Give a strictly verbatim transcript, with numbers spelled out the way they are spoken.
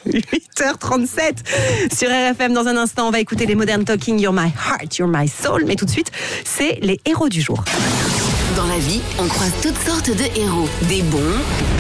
huit heures trente-sept sur R F M. Dans un instant, on va écouter les Modern Talking, You're My Heart, You're My Soul. Mais tout de suite, c'est les héros du jour. Dans la vie, on croise toutes sortes de héros. Des bons